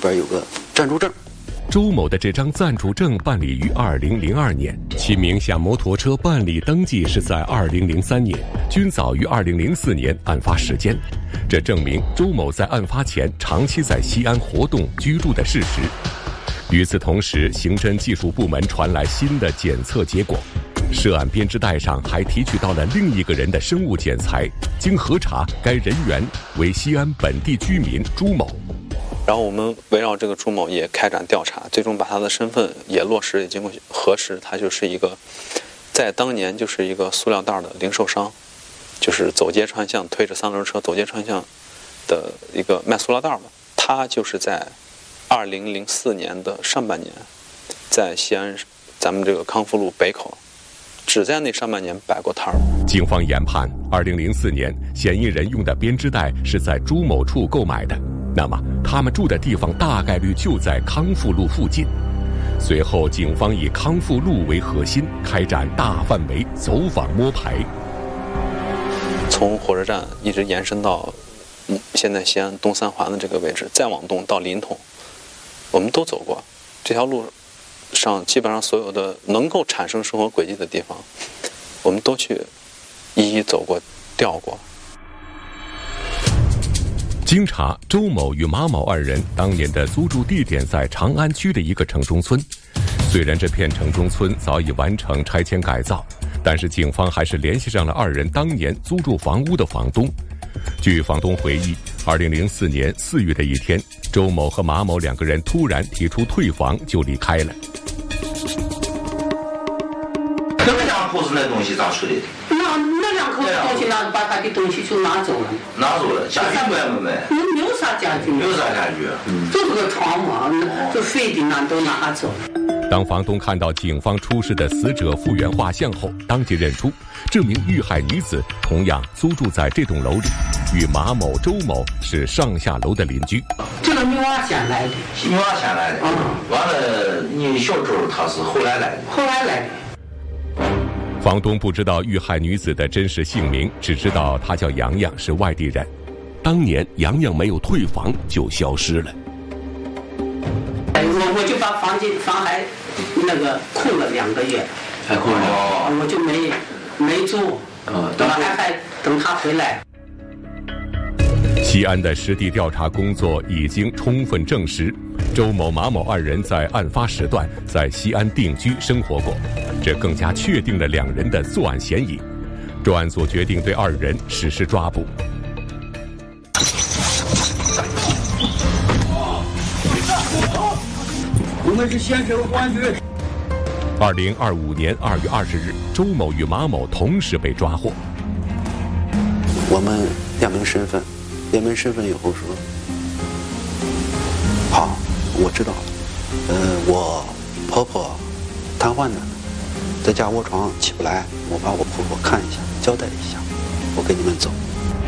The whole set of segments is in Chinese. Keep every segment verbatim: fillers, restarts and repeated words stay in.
边有个暂住证。 周某的这张暂住证办理于二零零二年，其名下摩托车办理登记是在二零零三年，均早于二零零四年案发时间。这证明周某在案发前长期在西安活动居住的事实。与此同时，刑侦技术部门传来新的检测结果，涉案编织袋上还提取到了另一个人的生物检材，经核查，该人员为西安本地居民朱某。 然后我们围绕这个朱某也开展调查，最终把他的身份也落实，也经过核实，他就是一个在当年就是一个塑料袋的零售商，就是走街串巷推着三轮车走街串巷的一个卖塑料袋的。他就是在二零零四年的上半年，在西安咱们这个康复路北口，只在那上半年摆过摊儿。 警方研判，二零零四年嫌疑人用的编织袋是在朱某处购买的，那么他们住的地方大概率就在康复路附近。随后，警方以康复路为核心，开展大范围走访摸排， 从火车站一直延伸到嗯现在西安东三环的这个位置，再往东到临潼，我们都走过。这条路上基本上所有的能够产生生活轨迹的地方，我们都去一一走过、调过。 经查，周某与马某二人当年的租住地点在长安区的一个城中村。虽然这片城中村早已完成拆迁改造，但是警方还是联系上了二人当年租住房屋的房东。据房东回忆，二零零四年四月的一天，周某和马某两个人突然提出退房就离开了。 那两口子那东西咋处理的？ 那那两口子东西拿把他的东西就拿走了。 拿走了，家具买没买？ 没有啥家具。 没有啥家具。 嗯，就是个床嘛，就废的那都拿走了。 当房东看到警方出示的死者复原画像后，当即认出这名遇害女子同样租住在这栋楼里，与马某、周某是上下楼的邻居。 这个女娃先来的， 女娃先来的。嗯，完了，你小周他是后来来的。 后来来的。 房东不知道遇害女子的真实姓名，只知道她叫杨洋，是外地人。当年杨洋没有退房就消失了。 我我就把房间房还那个空了两个月， 还空了两个月， 我就没没住， 啊， 等还还等他回来。 西安的实地调查工作已经充分证实，周某、马某二人在案发时段在西安定居生活过，这更加确定了两人的作案嫌疑。专案组决定对二人实施抓捕。 我们是县城公安局。 二零二五年二月二十日，周某与马某同时被抓获。 我们辨明身份，辨明身份以后说，好，我知道了。呃，我婆婆瘫痪着呢，在家卧床起不来，我把我婆婆看一下，交代一下，我跟你们走。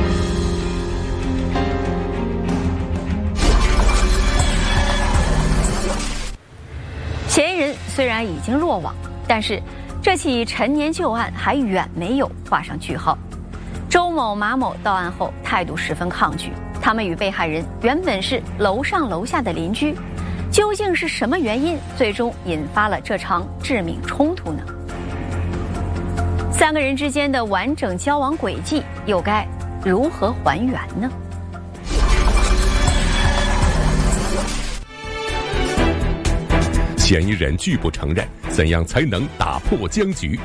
嫌疑人虽然已经落网，但是这起陈年旧案还远没有画上句号。周某、马某到案后态度十分抗拒，他们与被害人原本是楼上楼下的邻居，究竟是什么原因最终引发了这场致命冲突呢？三个人之间的完整交往轨迹又该如何还原呢？ 嫌疑人拒不承认，怎样才能打破僵局？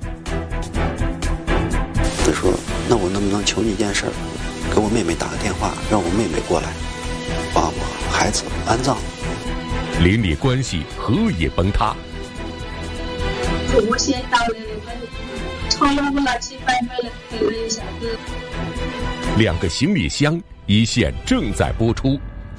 他说：“那我能不能求你一件事儿，给我妹妹打个电话，让我妹妹过来，把我孩子安葬。” 邻里关系何以崩塌？ 我先打人，常常不拿起摆卖了，给人一下子。 两个行李箱，一线正在播出。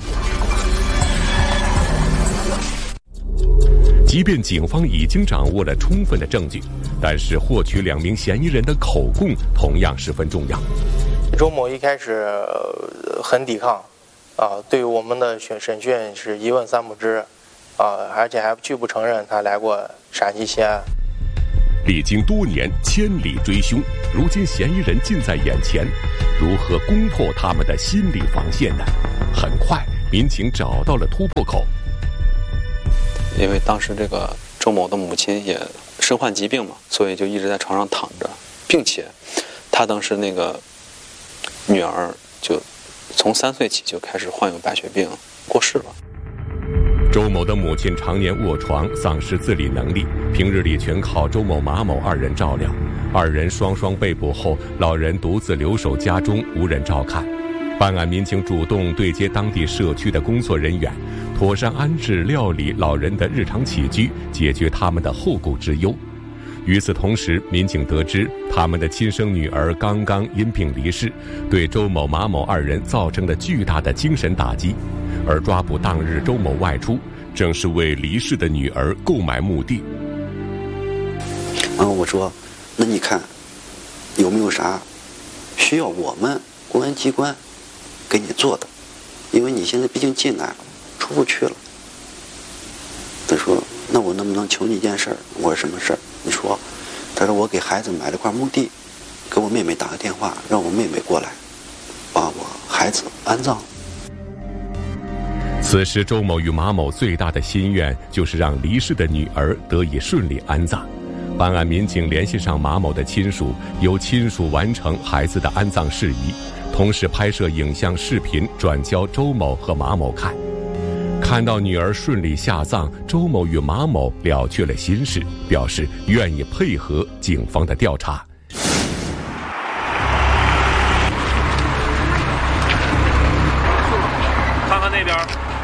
即便警方已经掌握了充分的证据，但是获取两名嫌疑人的口供同样十分重要。 周某一开始很抵抗，啊，对我们的审审讯是一问三不知，啊，而且还拒不承认他来过陕西西安。 历经多年千里追凶，如今嫌疑人近在眼前，如何攻破他们的心理防线呢？很快民警找到了突破口。 因为当时这个周某的母亲也身患疾病嘛，所以就一直在床上躺着，并且他当时那个女儿就从三岁起就开始患有白血病，过世了。 周某的母亲常年卧床，丧失自理能力，平日里全靠周某、马某二人照料。二人双双被捕后，老人独自留守家中，无人照看。办案民警主动对接当地社区的工作人员，妥善安置料理老人的日常起居，解决他们的后顾之忧。与此同时，民警得知他们的亲生女儿刚刚因病离世，对周某、马某二人造成了巨大的精神打击。而抓捕当日周某外出，正是为离世的女儿购买墓地。 然后我说，那你看有没有啥需要我们公安机关给你做的？因为你现在毕竟进来了，出不去了。他说，那我能不能求你一件事儿？我说什么事儿？你说，他说我给孩子买了块墓地，给我妹妹打个电话，让我妹妹过来把我孩子安葬。 此时周某与马某最大的心愿就是让离世的女儿得以顺利安葬。办案民警联系上马某的亲属，由亲属完成孩子的安葬事宜，同时拍摄影像视频转交周某和马某看。看到女儿顺利下葬，周某与马某了却了心事，表示愿意配合警方的调查。 看看那边。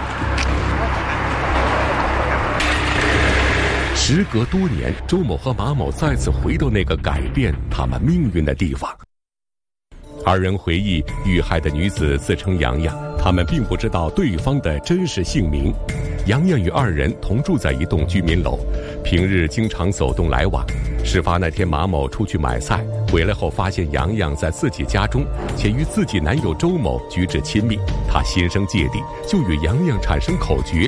时隔多年，周某和马某再次回到那个改变他们命运的地方。二人回忆，遇害的女子自称洋洋，他们并不知道对方的真实姓名。洋洋与二人同住在一栋居民楼，平日经常走动来往。事发那天，马某出去买菜，回来后发现洋洋在自己家中，且与自己男友周某举止亲密，他心生芥蒂，就与洋洋产生口角。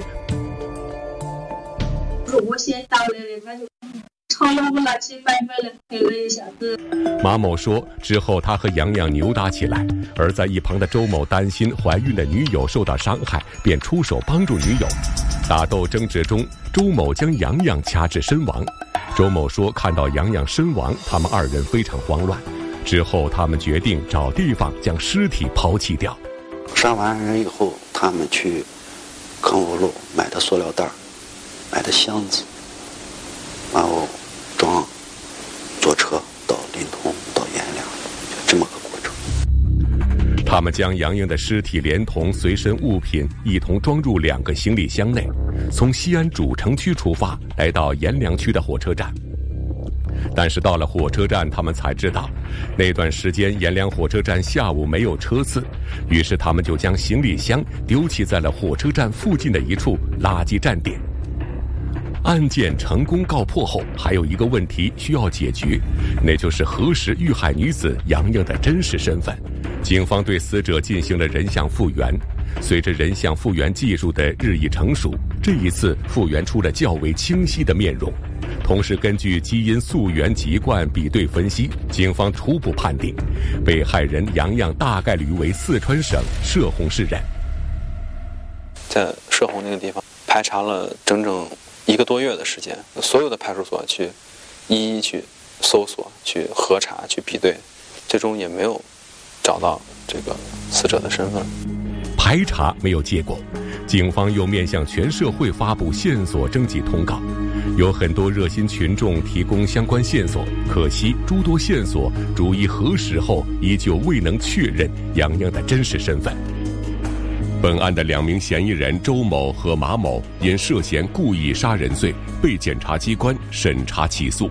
我先到来了，他就吵了我乱七八糟的，拍了一下子。 马某说，之后他和洋洋扭打起来，而在一旁的周某担心怀孕的女友受到伤害，便出手帮助女友。打斗争执中，周某将洋洋掐制身亡。周某说，看到洋洋身亡，他们二人非常慌乱。之后他们决定找地方将尸体抛弃掉。 杀完人以后，他们去康复路买的塑料袋，买的箱子，然后装坐车到临潼到阎良，就这么个过程。 他们将杨英的尸体连同随身物品一同装入两个行李箱内，从西安主城区出发，来到阎良区的火车站。但是到了火车站，他们才知道那段时间阎良火车站下午没有车次，于是他们就将行李箱丢弃在了火车站附近的一处垃圾站点。案件成功告破后，还有一个问题需要解决，那就是核实遇害女子杨英的真实身份。警方对死者进行了人像复原，随着人像复原技术的日益成熟，这一次复原出了较为清晰的面容。同时根据基因溯源籍贯比对分析，警方初步判定被害人杨洋大概率为四川省射洪市人。 在射洪那个地方排查了整整一个多月的时间，所有的派出所去一一去搜索、去核查、去比对，最终也没有找到这个死者的身份。 排查没有结果，警方又面向全社会发布线索征集通告，有很多热心群众提供相关线索，可惜诸多线索逐一核实后，依旧未能确认杨洋的真实身份。本案的两名嫌疑人周某和马某因涉嫌故意杀人罪被检察机关审查起诉。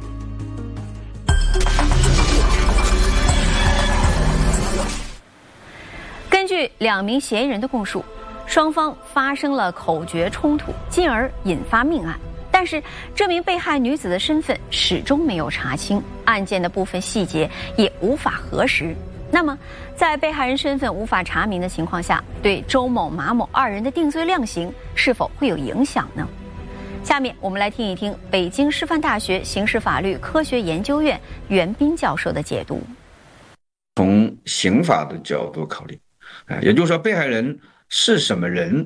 根据两名嫌疑人的供述，双方发生了口角冲突，进而引发命案。但是这名被害女子的身份始终没有查清，案件的部分细节也无法核实。那么在被害人身份无法查明的情况下，对周某、马某二人的定罪量刑是否会有影响呢？下面我们来听一听北京师范大学刑事法律科学研究院袁斌教授的解读。 从刑法的角度考虑，也就是说被害人是什么人，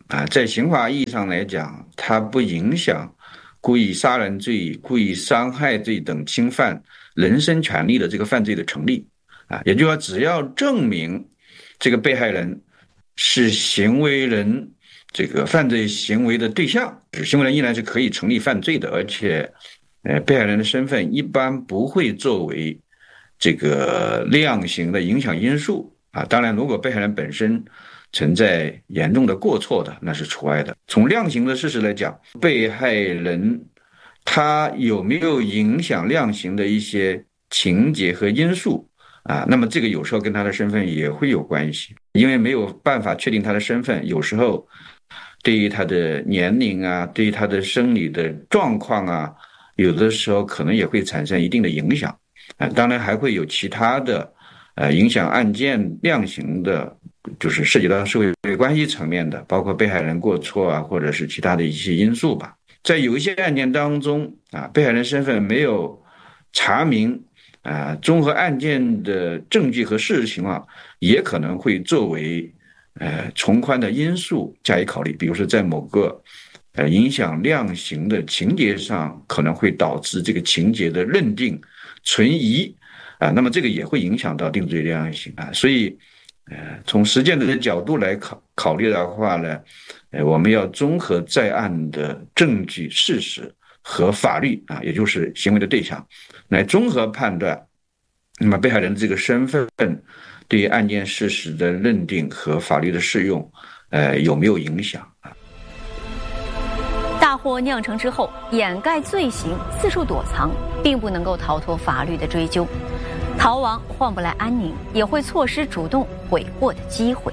啊，在刑法意义上来讲，它不影响故意杀人罪、故意伤害罪等侵犯人身权利的这个犯罪的成立啊，也就是说，只要证明这个被害人是行为人这个犯罪行为的对象，行为人依然是可以成立犯罪的，而且，呃，被害人的身份一般不会作为这个量刑的影响因素啊。当然，如果被害人本身存在严重的过错的，那是除外的。从量刑的事实来讲，被害人他有没有影响量刑的一些情节和因素啊，那么这个有时候跟他的身份也会有关系，因为没有办法确定他的身份，有时候对于他的年龄啊，对于他的生理的状况啊，有的时候可能也会产生一定的影响啊。当然还会有其他的呃影响案件量刑的，就是涉及到社会关系层面的，包括被害人过错啊，或者是其他的一些因素吧。在有一些案件当中啊，被害人身份没有查明啊，综合案件的证据和事实情况，也可能会作为呃从宽的因素加以考虑。比如说在某个呃影响量刑的情节上，可能会导致这个情节的认定存疑啊，那么这个也会影响到定罪量刑啊。所以呃从实践的角度来考考虑的话呢，呃我们要综合在案的证据事实和法律啊，也就是行为的对象，来综合判断那么被害人这个身份对于案件事实的认定和法律的适用呃有没有影响啊。 大祸酿成之后，掩盖罪行、四处躲藏，并不能够逃脱法律的追究。逃亡换不来安宁，也会错失主动悔过的机会。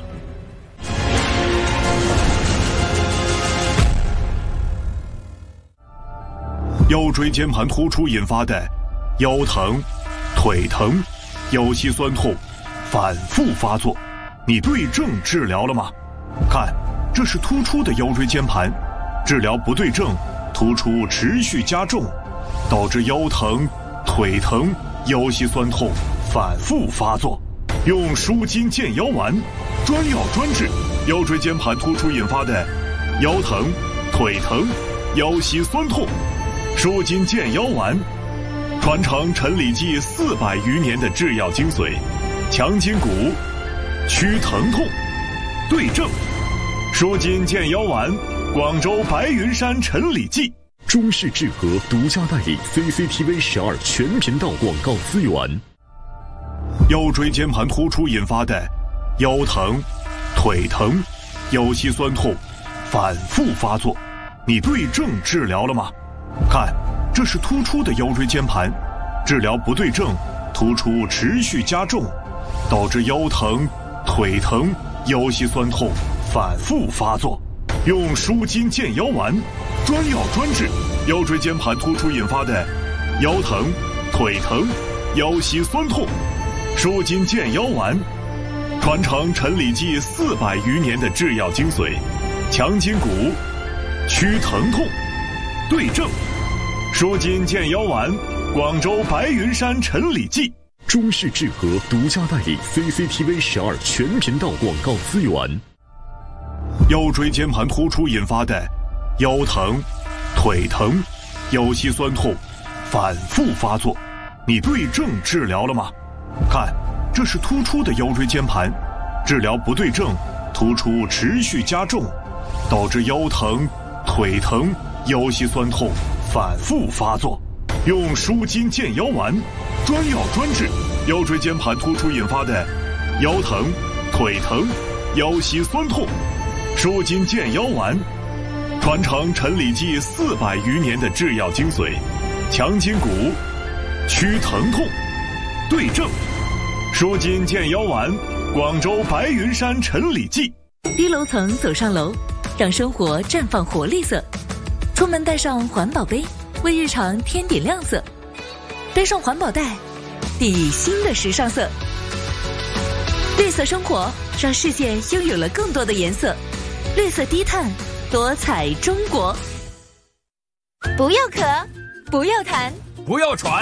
腰椎间盘突出引发的腰疼、腿疼、腰膝酸痛反复发作，你对症治疗了吗？看，这是突出的腰椎间盘，治疗不对症，突出持续加重，导致腰疼、腿疼、腰膝酸痛反复发作。用舒筋健腰丸，专药专治腰椎间盘突出引发的腰疼、腿疼、腰膝酸痛。舒筋健腰丸，传承陈李济四百余年的制药精髓，强筋骨，祛疼痛，对症。舒筋健腰丸，广州白云山陈李济。 中式制和独家代理 C C T V 十二全频道广告资源。 腰椎间盘突出引发的腰疼、腿疼、腰膝酸痛反复发作，你对症治疗了吗？看，这是突出的腰椎间盘，治疗不对症，突出持续加重，导致腰疼、腿疼、腰膝酸痛反复发作。用舒筋健腰丸，专药专治腰椎间盘突出引发的腰疼、腿疼、腰膝酸痛。舒筋健腰丸，传承陈李济四百余年的制药精髓，强筋骨，祛疼痛，对症。舒筋健腰丸，广州白云山陈李济。 中式制和独家代理 C C T V 十二全频道广告资源。 腰椎间盘突出引发的腰疼、腿疼、腰膝酸痛反复发作，你对症治疗了吗？看，这是突出的腰椎间盘，治疗不对症，突出持续加重，导致腰疼、腿疼、腰膝酸痛反复发作。用舒筋健腰丸，专药专治腰椎间盘突出引发的腰疼、腿疼、腰膝酸痛。舒筋健腰丸，传承陈李济四百余年的制药精髓，强筋骨，祛疼痛，对症。舒筋健腰丸，广州白云山陈李济。 低楼层走上楼，让生活绽放活力色。出门带上环保杯，为日常添点亮色。背上环保袋，定义新的时尚色。绿色生活，让世界拥有了更多的颜色。绿色低碳，多彩中国。 不要咳， 不要痰， 不要喘，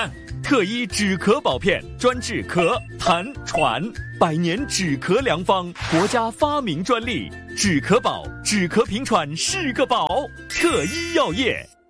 特医止咳宝片，专治咳、痰、喘，百年止咳良方，国家发明专利。止咳宝，止咳平喘是个宝。特医药业。